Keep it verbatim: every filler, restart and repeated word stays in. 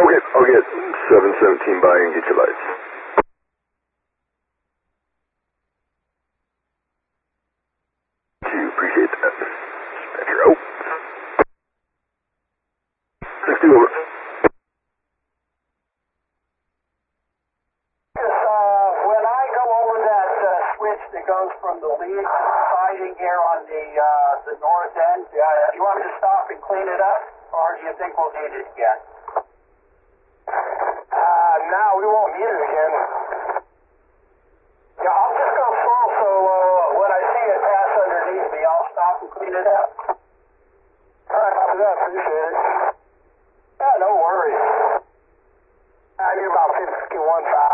Okay, I'll get seven seventeen by and get your lights. Thank you, appreciate that. Dispatcher out. sixty over. That goes from the lead siding here on the uh, the north end. Uh, do you want me to stop and clean it up, or do you think we'll need it again? Uh, no, we won't need it again. Yeah, I'll just go slow, so uh, when I see it pass underneath me, I'll stop and clean it up. All right, after that, appreciate it. Yeah, no worries. I do about fifty-one five.